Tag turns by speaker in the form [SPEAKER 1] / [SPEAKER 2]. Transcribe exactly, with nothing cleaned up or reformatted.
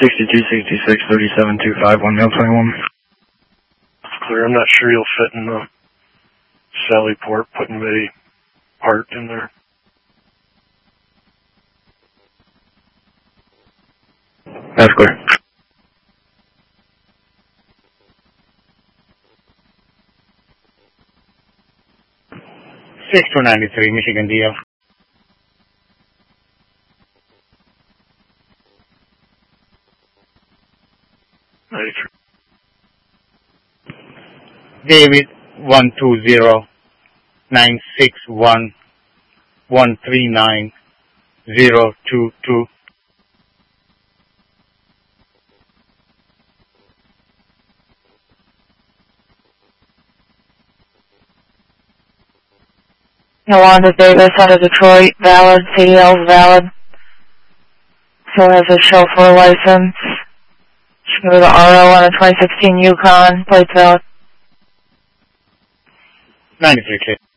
[SPEAKER 1] sixty-two sixty-six thirty-seven two five one male twenty-one.
[SPEAKER 2] Clear. I'm not sure you'll fit in the Sally port, putting a part in there.
[SPEAKER 1] That's clear.
[SPEAKER 3] six two ninety-three, Michigan D L.
[SPEAKER 2] ninety-three.
[SPEAKER 3] David, one two zero nine six one one three nine zero two two.
[SPEAKER 4] Yolanda Davis out of Detroit, valid. C D L's valid. Still has a chauffeur license. She can go to R O on a twenty sixteen Yukon, plates valid.
[SPEAKER 3] ninety-three K.